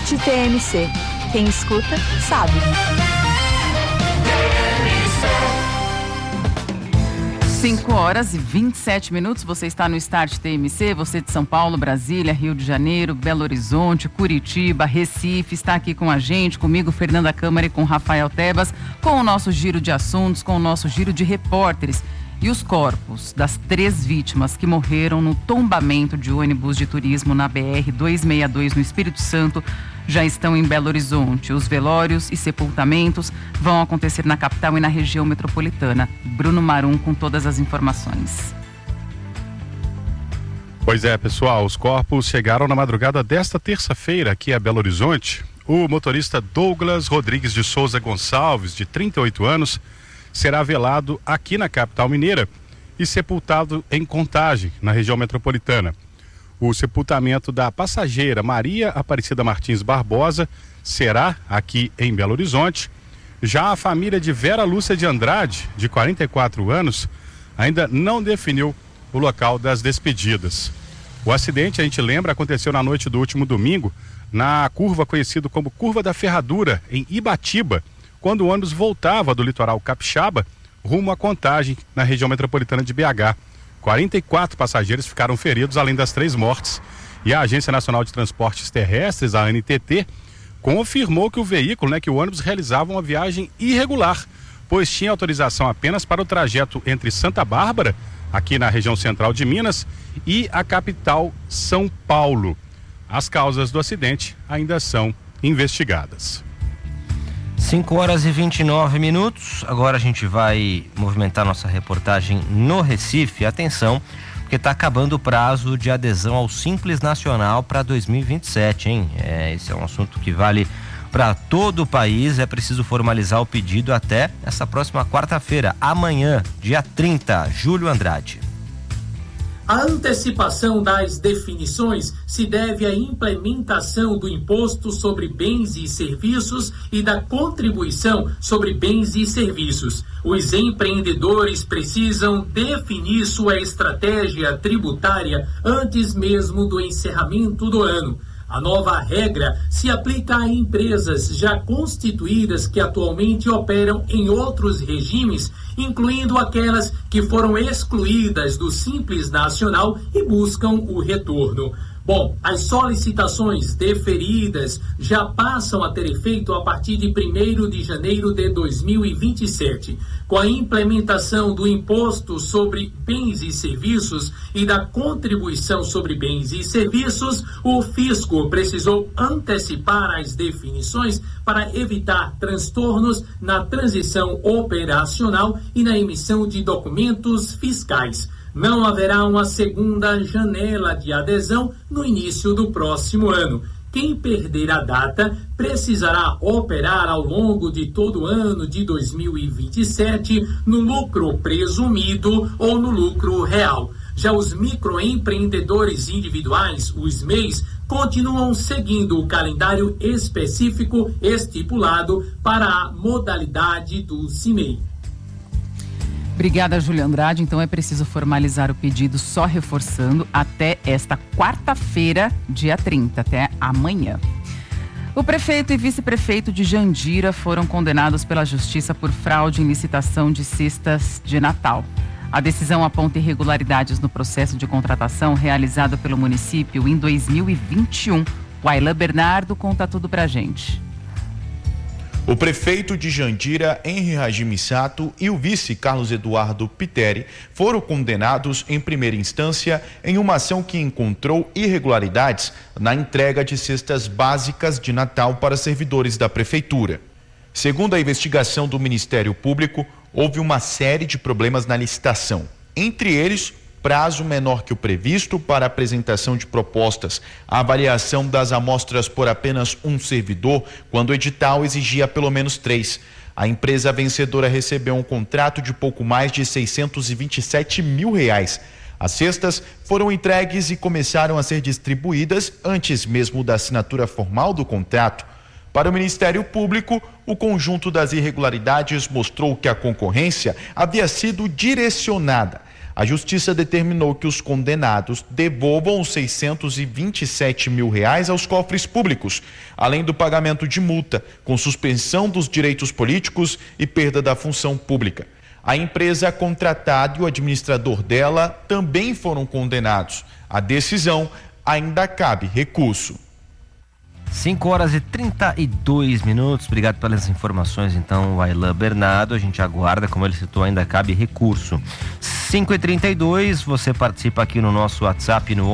Start TMC. Quem escuta, sabe. 5h27. Você está no Start TMC, você de São Paulo, Brasília, Rio de Janeiro, Belo Horizonte, Curitiba, Recife, está aqui com a gente, comigo, Fernanda Câmara e com Rafael Tebas, com o nosso giro de assuntos, com o nosso giro de repórteres. E os corpos das 3 vítimas que morreram no tombamento de ônibus de turismo na BR-262 no Espírito Santo já estão em Belo Horizonte. Os velórios e sepultamentos vão acontecer na capital e na região metropolitana. Bruno Marum com todas as informações. Pois é, pessoal, os corpos chegaram na madrugada desta terça-feira aqui a Belo Horizonte. O motorista Douglas Rodrigues de Souza Gonçalves, de 38 anos, será velado aqui na capital mineira e sepultado em Contagem, na região metropolitana. O sepultamento da passageira Maria Aparecida Martins Barbosa será aqui em Belo Horizonte. Já a família de Vera Lúcia de Andrade, de 44 anos, ainda não definiu o local das despedidas. O acidente, a gente lembra, aconteceu na noite do último domingo, na curva conhecida como Curva da Ferradura, em Ibatiba, quando o ônibus voltava do litoral capixaba rumo à Contagem, na região metropolitana de BH. 44 passageiros ficaram feridos, além das 3 mortes. E a Agência Nacional de Transportes Terrestres, a ANTT, confirmou que o veículo, que o ônibus realizava uma viagem irregular, pois tinha autorização apenas para o trajeto entre Santa Bárbara, aqui na região central de Minas, e a capital São Paulo. As causas do acidente ainda são investigadas. 5h29. Agora a gente vai movimentar nossa reportagem no Recife. Atenção, porque está acabando o prazo de adesão ao Simples Nacional para 2027, hein? Esse é um assunto que vale para todo o país. É preciso formalizar o pedido até essa próxima quarta-feira, amanhã, dia 30. Júlio Andrade. A antecipação das definições se deve à implementação do Imposto sobre Bens e Serviços e da Contribuição sobre Bens e Serviços. Os empreendedores precisam definir sua estratégia tributária antes mesmo do encerramento do ano. A nova regra se aplica a empresas já constituídas que atualmente operam em outros regimes, incluindo aquelas que foram excluídas do Simples Nacional e buscam o retorno. Bom, as solicitações deferidas já passam a ter efeito a partir de 1º de janeiro de 2027. Com a implementação do Imposto sobre Bens e Serviços e da Contribuição sobre Bens e Serviços, o fisco precisou antecipar as definições para evitar transtornos na transição operacional e na emissão de documentos fiscais. Não haverá uma segunda janela de adesão no início do próximo ano. Quem perder a data precisará operar ao longo de todo o ano de 2027 no lucro presumido ou no lucro real. Já os microempreendedores individuais, os MEIs, continuam seguindo o calendário específico estipulado para a modalidade do CIMEI. Obrigada, Júlia Andrade. Então é preciso formalizar o pedido, só reforçando, até esta quarta-feira, dia 30, até amanhã. O prefeito e vice-prefeito de Jandira foram condenados pela Justiça por fraude em licitação de cestas de Natal. A decisão aponta irregularidades no processo de contratação realizado pelo município em 2021. O Aylan Bernardo conta tudo pra gente. O prefeito de Jandira, Henri Hajime Sato, e o vice Carlos Eduardo Piteri foram condenados em primeira instância em uma ação que encontrou irregularidades na entrega de cestas básicas de Natal para servidores da prefeitura. Segundo a investigação do Ministério Público, houve uma série de problemas na licitação, entre eles prazo menor que o previsto para a apresentação de propostas, a avaliação das amostras por apenas um servidor, quando o edital exigia pelo menos 3. A empresa vencedora recebeu um contrato de pouco mais de R$627 mil. As cestas foram entregues e começaram a ser distribuídas antes mesmo da assinatura formal do contrato. Para o Ministério Público, o conjunto das irregularidades mostrou que a concorrência havia sido direcionada A justiça determinou que os condenados devolvam os R$627 mil aos cofres públicos, além do pagamento de multa, com suspensão dos direitos políticos e perda da função pública. A empresa contratada e o administrador dela também foram condenados. A decisão ainda cabe recurso. 5h32. Obrigado pelas informações, então, Aylan Bernardo. A gente aguarda, como ele citou, ainda cabe recurso. 5h32, você participa aqui no nosso WhatsApp no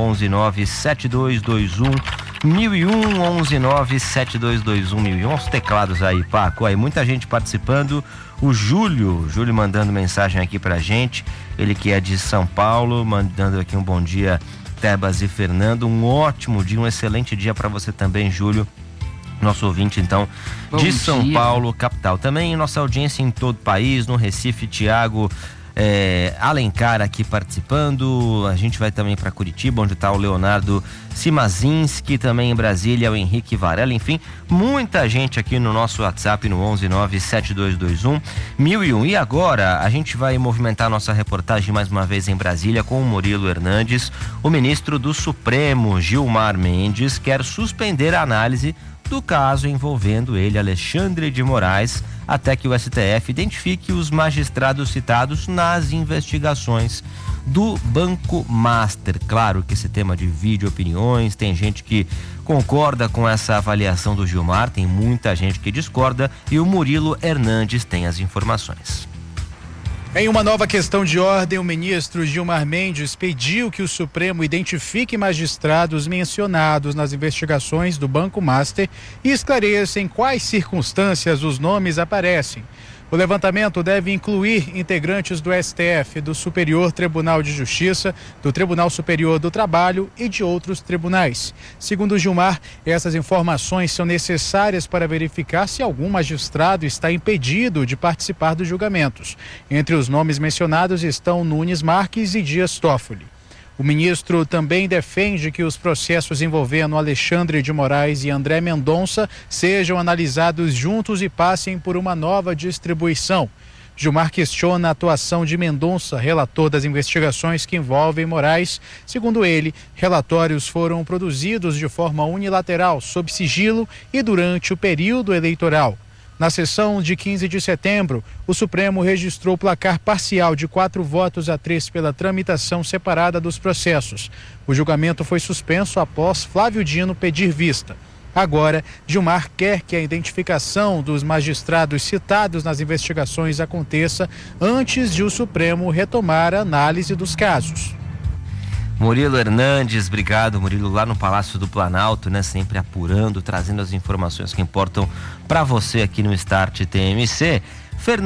11972211001, 11972211001. Os teclados aí, Paco. Aí muita gente participando. O Júlio mandando mensagem aqui pra gente. Ele que é de São Paulo, mandando aqui um bom dia, Tebas e Fernando. Um ótimo dia, um excelente dia para você também, Júlio. Nosso ouvinte, então, de São Paulo, capital. Também nossa audiência em todo o país, no Recife, Tiago Alencar aqui participando. A gente vai também para Curitiba, onde está o Leonardo Simazinski, também em Brasília, o Henrique Varela. Enfim, muita gente aqui no nosso WhatsApp no 11972211001. E agora a gente vai movimentar nossa reportagem mais uma vez em Brasília com o Murilo Hernandes. O ministro do Supremo, Gilmar Mendes, quer suspender a análise do caso envolvendo ele, Alexandre de Moraes, até que o STF identifique os magistrados citados nas investigações do Banco Master. Claro que esse tema divide opiniões, tem gente que concorda com essa avaliação do Gilmar, tem muita gente que discorda, e o Murilo Hernandes tem as informações. Em uma nova questão de ordem, o ministro Gilmar Mendes pediu que o Supremo identifique magistrados mencionados nas investigações do Banco Master e esclareça em quais circunstâncias os nomes aparecem. O levantamento deve incluir integrantes do STF, do Superior Tribunal de Justiça, do Tribunal Superior do Trabalho e de outros tribunais. Segundo Gilmar, essas informações são necessárias para verificar se algum magistrado está impedido de participar dos julgamentos. Entre os nomes mencionados estão Nunes Marques e Dias Toffoli. O ministro também defende que os processos envolvendo Alexandre de Moraes e André Mendonça sejam analisados juntos e passem por uma nova distribuição. Gilmar questiona a atuação de Mendonça, relator das investigações que envolvem Moraes. Segundo ele, relatórios foram produzidos de forma unilateral, sob sigilo e durante o período eleitoral. Na sessão de 15 de setembro, o Supremo registrou placar parcial de 4-3 pela tramitação separada dos processos. O julgamento foi suspenso após Flávio Dino pedir vista. Agora, Gilmar quer que a identificação dos magistrados citados nas investigações aconteça antes de o Supremo retomar a análise dos casos. Murilo Hernandes, obrigado, Murilo, lá no Palácio do Planalto, né? Sempre apurando, trazendo as informações que importam para você aqui no Start TMC.